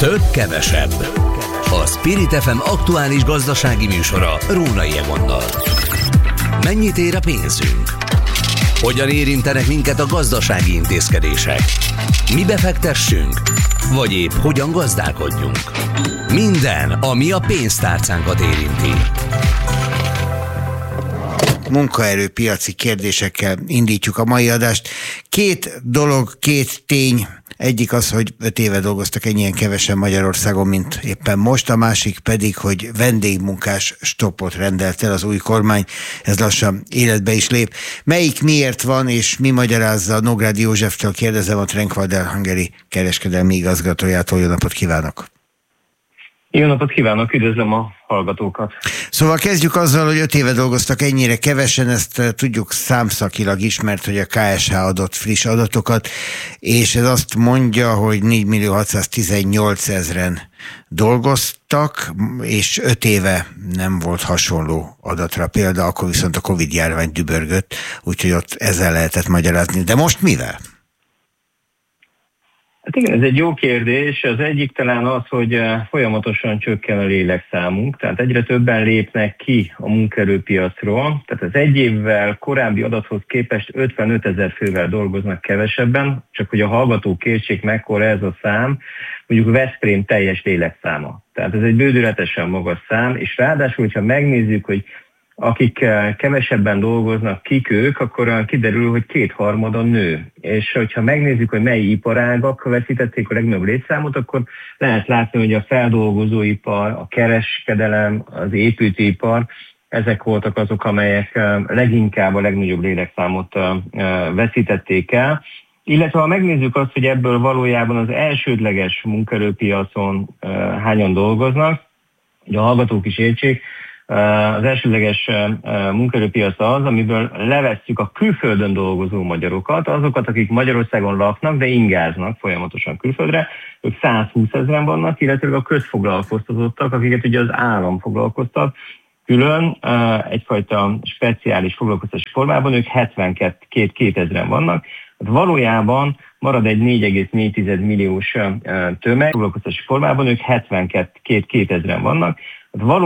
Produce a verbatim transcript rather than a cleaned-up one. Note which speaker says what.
Speaker 1: Több kevesebb. A Spirit ef em aktuális gazdasági műsora Rónai Egonnal. Mennyit ér a pénzünk? Hogyan érintenek minket a gazdasági intézkedések? Mi befektessünk? Vagy épp hogyan gazdálkodjunk? Minden, ami a pénztárcánkat érinti.
Speaker 2: Munkaerőpiaci kérdésekkel indítjuk a mai adást. Két dolog, két tény. Egyik az, hogy öt éve dolgoztak ennyien kevesen Magyarországon, mint éppen most, a másik pedig, hogy vendégmunkás stoppot rendelt el az új kormány, ez lassan életbe is lép. Melyik miért van, és mi magyarázza? Nógrádi Józseftől kérdezem, a Trenkwalder Hungary kereskedelmi igazgatójától. Jó napot kívánok!
Speaker 3: Jó napot kívánok, üdvözlöm a hallgatókat!
Speaker 2: Szóval kezdjük azzal, hogy öt éve dolgoztak ennyire kevesen, ezt tudjuk számszakilag is, mert hogy a ká es há adott friss adatokat, és ez azt mondja, hogy négymillió hatszáztizennyolcezren dolgoztak, és öt éve nem volt hasonló adatra példa, akkor viszont a Covid-járvány dübörgött, úgyhogy ott ezzel lehetett magyarázni. De most mivel?
Speaker 3: Hát igen, ez egy jó kérdés. Az egyik talán az, hogy folyamatosan csökken a lélekszámunk, tehát egyre többen lépnek ki a munkaerőpiacról. Tehát az egy évvel korábbi adathoz képest ötvenötezer fővel dolgoznak kevesebben, csak hogy a hallgatók értsék mekkora ez a szám, mondjuk Veszprém teljes lélekszáma. Tehát ez egy bődületesen magas szám, és ráadásul, hogyha megnézzük, hogy akik kevesebben dolgoznak, kik ők, akkor kiderül, hogy kétharmada nő. És hogyha megnézzük, hogy mely iparágak veszítették a legnagyobb létszámot, akkor lehet látni, hogy a feldolgozóipar, a kereskedelem, az építőipar, ezek voltak azok, amelyek leginkább a legnagyobb lélekszámot veszítették el. Illetve ha megnézzük azt, hogy ebből valójában az elsődleges munkaerőpiacon hányan dolgoznak, ugye a hallgatók is értsék, az elsődleges munkaerőpiac az, amiből levesszük a külföldön dolgozó magyarokat, azokat, akik Magyarországon laknak, de ingáznak folyamatosan külföldre, ők százhúszezren vannak, illetve a közfoglalkoztatottak, akiket ugye az állam foglalkoztat, külön egyfajta speciális foglalkoztatási formában, ők hetvenkétezren vannak. Valójában marad egy négy egész négy milliós tömeg foglalkoztatási formában, ők hetvenkétezren vannak.